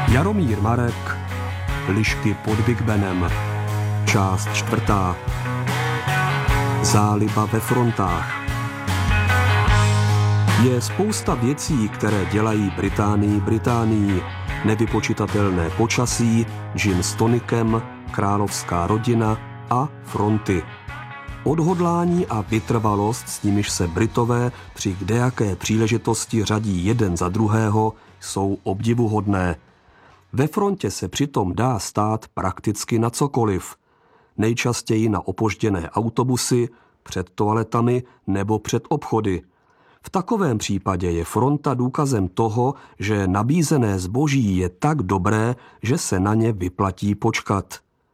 Jaromír Marek, Lišky pod Big Benem, část 4. Záliba ve frontách. Je spousta věcí, které dělají Británii. Nevypočitatelné počasí, gin s tonikem, královská rodina a fronty. Odhodlání a vytrvalost, s nimiž se Britové při kdejaké příležitosti řadí jeden za druhého, jsou obdivuhodné. Ve frontě se přitom dá stát prakticky na cokoliv. Nejčastěji na opožděné autobusy, před toaletami nebo před obchody. V takovém případě je fronta důkazem toho, že nabízené zboží je tak dobré, že se na ně vyplatí počkat.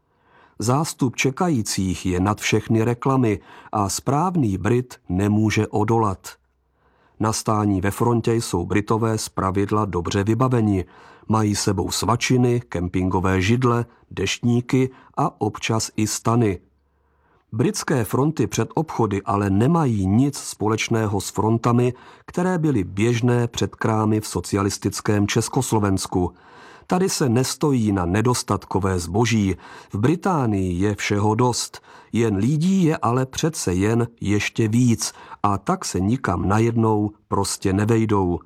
Zástup čekajících je nad všechny reklamy a správný Brit nemůže odolat. Na stání ve frontě jsou Britové zpravidla dobře vybaveni. Mají sebou svačiny, kempingové židle, deštníky a občas i stany. Britské fronty před obchody ale nemají nic společného s frontami, které byly běžné před krámy v socialistickém Československu. Tady se nestojí na nedostatkové zboží. V Británii je všeho dost. Jen lidí je ale přece jen ještě víc a tak se nikam najednou prostě nevejdou.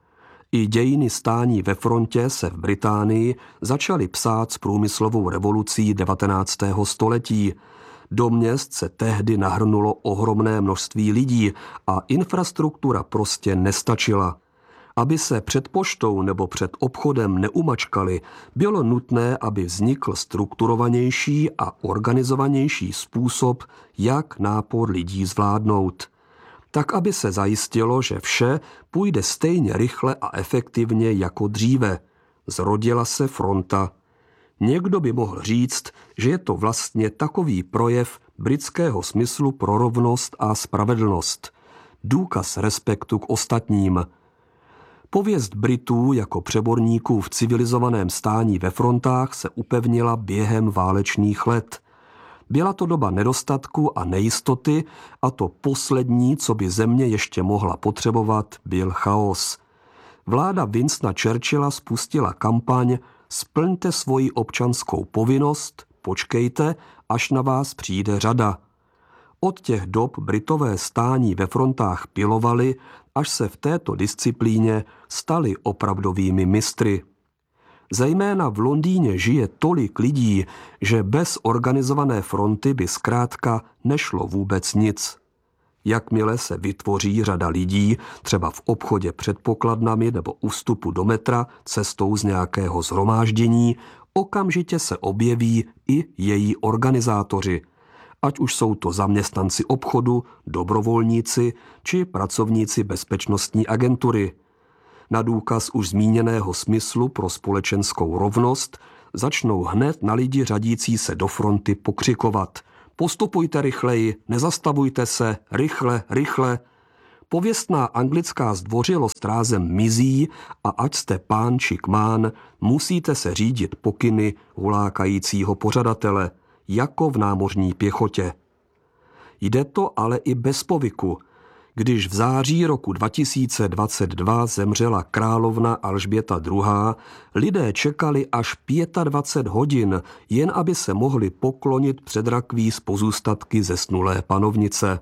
I dějiny stání ve frontě se v Británii začaly psát s průmyslovou revolucí 19. století. Do měst se tehdy nahrnulo ohromné množství lidí a infrastruktura prostě nestačila. Aby se před poštou nebo před obchodem neumačkali, bylo nutné, aby vznikl strukturovanější a organizovanější způsob, jak nápor lidí zvládnout. Tak, aby se zajistilo, že vše půjde stejně rychle a efektivně jako dříve. Zrodila se fronta. Někdo by mohl říct, že je to vlastně takový projev britského smyslu pro rovnost a spravedlnost. Důkaz respektu k ostatním. Pověst Britů jako přeborníků v civilizovaném stání ve frontách se upevnila během válečných let. Byla to doba nedostatku a nejistoty a to poslední, co by země ještě mohla potřebovat, byl chaos. Vláda Winstona Churchilla spustila kampaň Splňte svoji občanskou povinnost, počkejte, až na vás přijde řada. Od těch dob Britové stání ve frontách pilovali, až se v této disciplíně stali opravdovými mistry. Zejména v Londýně žije tolik lidí, že bez organizované fronty by zkrátka nešlo vůbec nic. Jakmile se vytvoří řada lidí, třeba v obchodě před pokladnami nebo u vstupu do metra cestou z nějakého shromáždění, okamžitě se objeví i její organizátoři. Ať už jsou to zaměstnanci obchodu, dobrovolníci či pracovníci bezpečnostní agentury. Na důkaz už zmíněného smyslu pro společenskou rovnost začnou hned na lidi řadící se do fronty pokřikovat. Postupujte rychleji, nezastavujte se, rychle, rychle. Pověstná anglická zdvořilost rázem mizí a ať jste pán či kmán, musíte se řídit pokyny hulákajícího pořadatele, jako v námořní pěchotě. Jde to ale i bez povyku. Když v září roku 2022 zemřela královna Alžběta II., lidé čekali až 25 hodin, jen aby se mohli poklonit před rakví s pozůstatky zesnulé panovnice.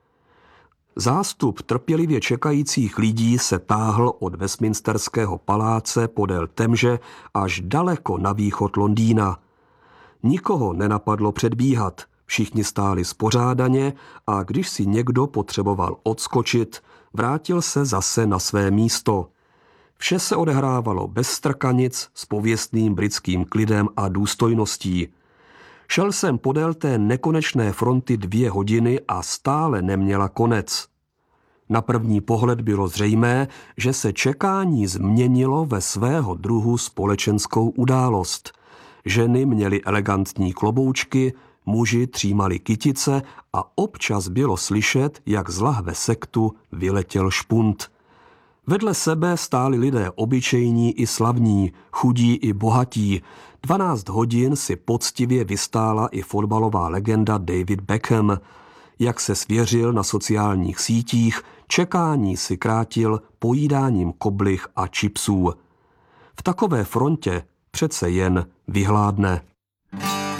Zástup trpělivě čekajících lidí se táhl od Westminsterského paláce podél Temže až daleko na východ Londýna. Nikoho nenapadlo předbíhat. Všichni stáli spořádaně a když si někdo potřeboval odskočit, vrátil se zase na své místo. Vše se odehrávalo bez strkanic, s pověstným britským klidem a důstojností. Šel jsem podél té nekonečné fronty 2 hodiny a stále neměla konec. Na první pohled bylo zřejmé, že se čekání změnilo ve svého druhu společenskou událost. Ženy měly elegantní kloboučky, muži třímali kytice a občas bylo slyšet, jak z lahve sektu vyletěl špunt. Vedle sebe stáli lidé obyčejní i slavní, chudí i bohatí. 12 hodin si poctivě vystála i fotbalová legenda David Beckham. Jak se svěřil na sociálních sítích, čekání si krátil pojídáním koblich a čipsů. V takové frontě přece jen vyhládne.